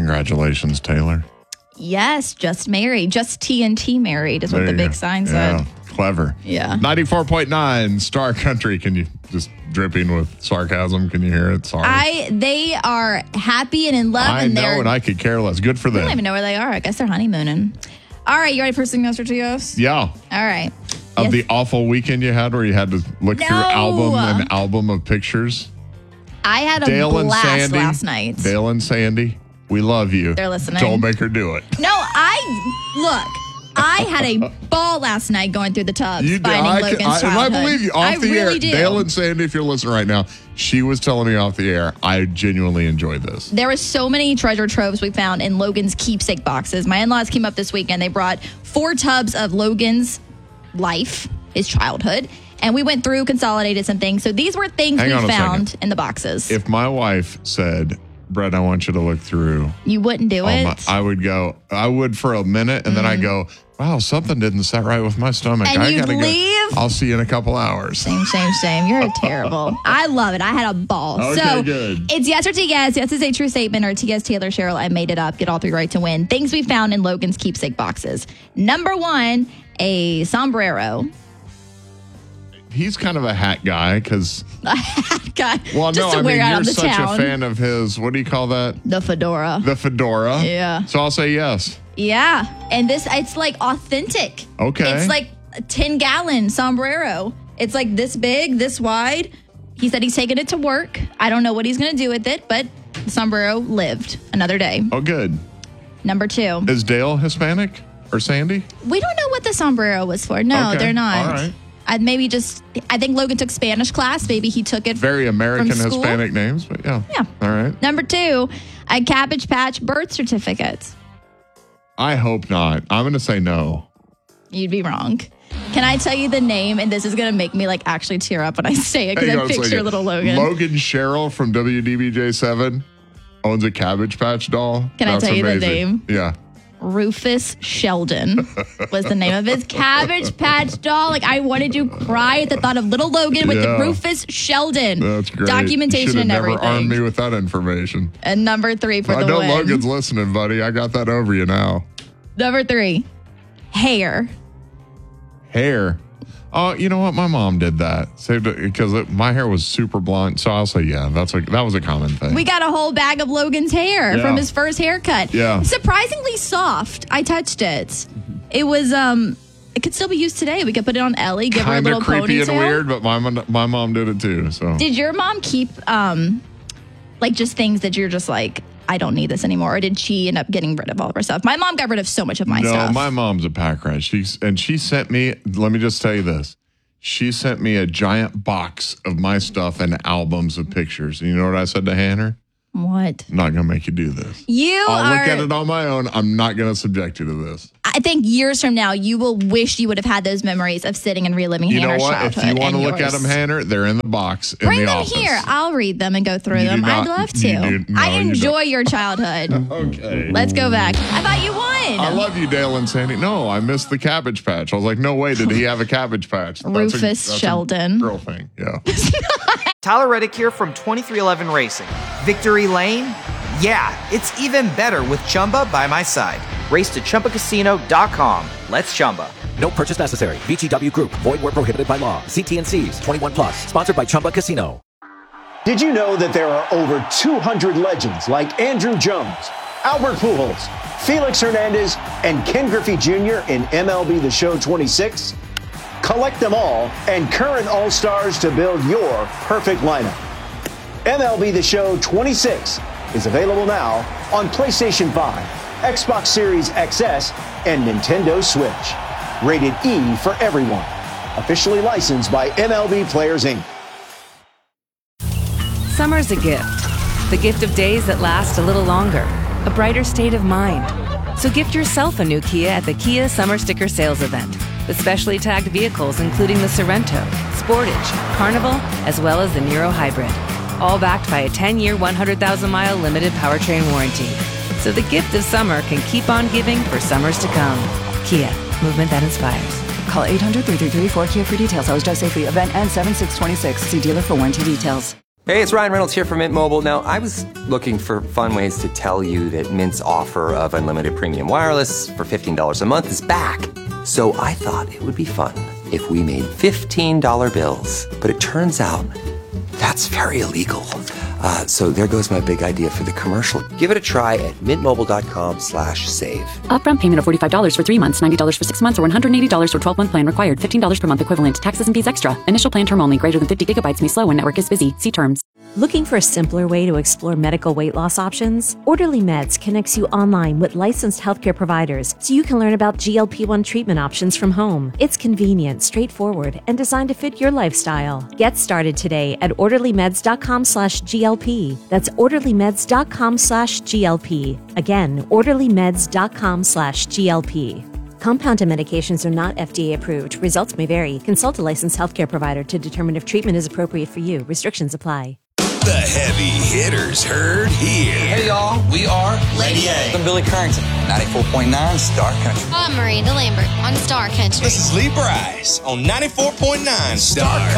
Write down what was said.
Congratulations, Taylor. Yes, just married. Just TNT married is what the big sign said. Clever. Yeah. 94.9 Star Country. Can you just dripping with sarcasm? Can you hear it? Sorry. They are happy and in love. I know, and I could care less. Good for them. I don't even know where they are. I guess they're honeymooning. All right, you ready for Singles or Trios? Yeah. All right. Of the awful weekend you had where you had to look through album of pictures. I had a blast last night. Dale and Sandy, we love you. They're listening. Don't make her do it. No, I had a ball last night going through the tubs finding Logan's childhood. And I believe you. Off the air, do. Dale and Sandy, if you're listening right now, she was telling me off the air, I genuinely enjoyed this. There were so many treasure troves we found in Logan's keepsake boxes. My in-laws came up this weekend. They brought 4 tubs of Logan's life, his childhood, and we went through, consolidated some things. So these were things we found in the boxes. If my wife said, Brett, I want you to look through. You wouldn't do it? I would for a minute, and then I go, wow, something didn't set right with my stomach. And you'd leave? I'll see you in a couple hours. Same. You're terrible. I love it. I had a ball. Okay, so good. It's yes or TS. Yes is a true statement, or TS Taylor Cheryl. I made it up. Get all 3 right to win. Things we found in Logan's keepsake boxes. Number 1, a sombrero. He's kind of a hat guy because... A hat guy? Well, just to wear out of the you're such town. a fan of his, what do you call that? The fedora. The fedora? Yeah. So I'll say yes. Yeah. And it's like authentic. Okay. It's like a 10-gallon sombrero. It's like this big, this wide. He said he's taking it to work. I don't know what he's going to do with it, but the sombrero lived another day. Oh, good. Number 2. Is Dale Hispanic or Sandy? We don't know what the sombrero was for. No, they're not. All right. I think Logan took Spanish class. Maybe he took it very American from school. Hispanic names, but yeah. Yeah. All right. Number 2, a Cabbage Patch birth certificate. I hope not. I'm going to say no. You'd be wrong. Can I tell you the name? And this is going to make me actually tear up when I say it because I picture little Logan. Logan Sherrill from WDBJ7 owns a Cabbage Patch doll. Can I tell you the name? Yeah. Rufus Sheldon was the name of his Cabbage Patch doll. I wanted to cry at the thought of little Logan with the Rufus Sheldon. That's great. Documentation and everything. You should have never armed me with that information. And number 3 for the win. I know Logan's listening, buddy. I got that over you now. Number 3, hair. Hair. Oh, you know what? My mom did that. Saved it because my hair was super blonde. So I'll say, yeah, that was a common thing. We got a whole bag of Logan's hair from his first haircut. Yeah. Surprisingly soft. I touched it. It was, it could still be used today. We could put it on Ellie, give her a little ponytail. Kind of creepy and weird, but my mom did it too. So. Did your mom keep, just things that you're just like, I don't need this anymore? Or did she end up getting rid of all of her stuff? My mom got rid of so much of my stuff. No, my mom's a pack rat. She sent me, let me just tell you this. She sent me a giant box of my stuff and albums of pictures. And you know what I said to Hannah? What? I'm not going to make you do this. I'll look at it on my own. I'm not going to subject you to this. I think years from now, you will wish you would have had those memories of sitting and reliving Hannah's childhood. If you want to look at them, Hannah, they're in the box in the office. Bring them here. I'll read them and go through them. I'd love to. I enjoy your childhood. Okay. Let's go back. I thought you won. I love you, Dale and Sandy. No, I missed the Cabbage Patch. I was like, no way did he have a Cabbage Patch. Rufus Sheldon. A girl thing, yeah. Tyler Reddick here from 2311 Racing. Victory Lane? Yeah, it's even better with Chumba by my side. Race to ChumbaCasino.com. Let's Chumba. No purchase necessary. VGW Group. Void where prohibited by law. See T&Cs. 21 plus. Sponsored by Chumba Casino. Did you know that there are over 200 legends like Andrew Jones, Albert Pujols, Felix Hernandez, and Ken Griffey Jr. in MLB The Show 26? Collect them all and current All-Stars to build your perfect lineup. MLB The Show 26 is available now on PlayStation 5, Xbox Series XS, and Nintendo Switch. Rated E for everyone. Officially licensed by MLB Players, Inc. Summer's a gift. The gift of days that last a little longer. A brighter state of mind. So gift yourself a new Kia at the Kia Summer Sticker Sales Event. With specially tagged vehicles including the Sorrento, Sportage, Carnival, as well as the Niro Hybrid. All backed by a 10-year, 100,000-mile limited powertrain warranty. So the gift of summer can keep on giving for summers to come. Kia, movement that inspires. Call 800-333-4KIA for details. Always drive safely. Event ends 7/6/26. See dealer for warranty details. Hey, it's Ryan Reynolds here from Mint Mobile. Now, I was looking for fun ways to tell you that Mint's offer of unlimited premium wireless for $15 a month is back. So I thought it would be fun if we made $15 bills. But it turns out that's very illegal. So there goes my big idea for the commercial. Give it a try at mintmobile.com/save. Upfront payment of $45 for 3 months, $90 for 6 months, or $180 for 12-month plan required. $15 per month equivalent. Taxes and fees extra. Initial plan term only. Greater than 50 gigabytes may slow when network is busy. See terms. Looking for a simpler way to explore medical weight loss options? Orderly Meds connects you online with licensed healthcare providers so you can learn about GLP-1 treatment options from home. It's convenient, straightforward, and designed to fit your lifestyle. Get started today at orderlymeds.com/GLP. That's orderlymeds.com/GLP. Again, orderlymeds.com/GLP. Compounded medications are not FDA approved. Results may vary. Consult a licensed healthcare provider to determine if treatment is appropriate for you. Restrictions apply. The heavy hitters heard here. Hey y'all, we are Lady A. I'm Billy Currington, 94.9 Star Country. I'm Miranda Lambert on Star Country. This is Lee Bryce on 94.9 Star